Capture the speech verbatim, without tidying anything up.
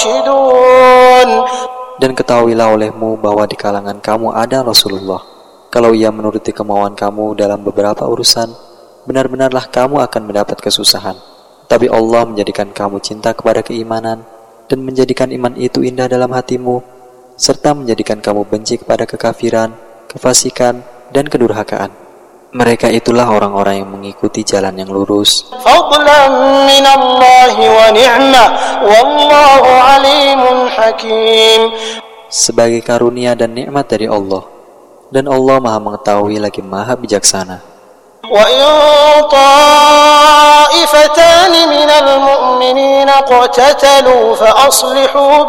Dan ketahuilah olehmu bahwa di kalangan kamu ada Rasulullah. Kalau ia menuruti kemauan kamu dalam beberapa urusan, benar-benarlah kamu akan mendapat kesusahan. Tapi Allah menjadikan kamu cinta kepada keimanan dan menjadikan iman itu indah dalam hatimu, serta menjadikan kamu benci kepada kekafiran, kefasikan, dan kedurhakaan. Mereka itulah orang-orang yang mengikuti jalan yang lurus. Fadlan minallahi wa ni'mah, wallahu alimun hakim. Sebagai karunia dan nikmat dari Allah, dan Allah Maha mengetahui lagi Maha bijaksana. وَإِن طَائِفَتَانِ مِنَ الْمُؤْمِنِينَ اقْتَتَلُوا فَأَصْلِحُوا